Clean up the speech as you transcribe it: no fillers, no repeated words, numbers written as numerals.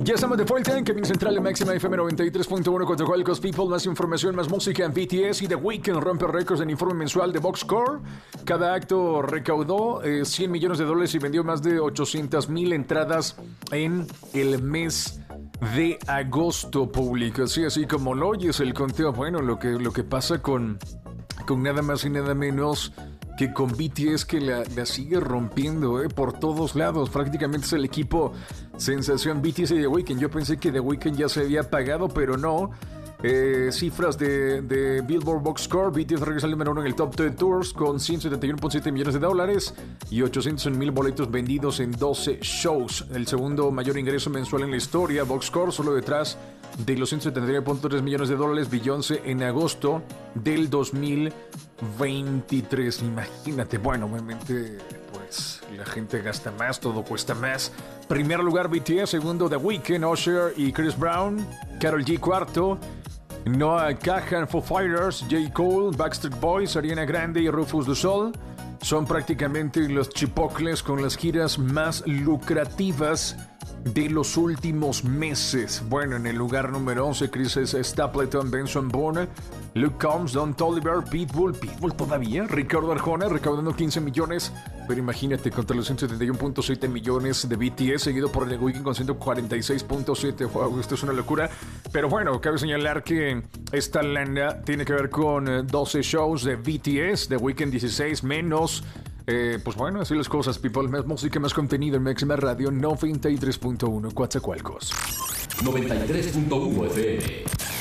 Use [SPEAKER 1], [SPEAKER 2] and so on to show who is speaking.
[SPEAKER 1] Ya estamos de vuelta en Camino Central de Máxima FM 93.1 con Coatzacoalcos People. Más información, más música en BTS y The Weeknd rompe récords en informe mensual de Boxcore. Cada acto recaudó $100 millones y vendió más de 800,000 entradas en el mes de agosto público. Así como lo oyes, el conteo. Bueno, lo que pasa con nada más y nada menos que con BTS, que la sigue rompiendo por todos lados. Prácticamente es el equipo sensación BTS y The Weeknd. Yo pensé que The Weeknd ya se había apagado, pero no. Cifras de Billboard Box Score: BTS regresa al número 1 en el Top 10 Tours con $171.7 millones y 801,000 boletos vendidos en 12 shows. El segundo mayor ingreso mensual en la historia, Box Score, solo detrás de los $179.3 millones. Beyoncé en agosto del 2023. Imagínate, bueno, obviamente, pues la gente gasta más, todo cuesta más. Primer lugar BTS, segundo The Weeknd, Usher y Chris Brown, Karol G cuarto, Noah Kahan, Foo Fighters, J. Cole, Backstreet Boys, Ariana Grande y Rufus Du Sol. Son prácticamente los chipocles con las giras más lucrativas de los últimos meses. Bueno, en el lugar número 11, Chris Stapleton, Benson Boone, Luke Combs, Don Toliver, Pitbull todavía, Ricardo Arjona recaudando 15 millones, pero imagínate, contra los 171.7 millones de BTS, seguido por The Weeknd con 146.7. Wow, esto es una locura. Pero bueno, cabe señalar que esta lana tiene que ver con 12 shows de BTS, The Weeknd 16 menos. Pues bueno, así las cosas, people. Más música, más contenido en Máxima Radio 93.1 Coatzacoalcos.
[SPEAKER 2] 93.1 FM.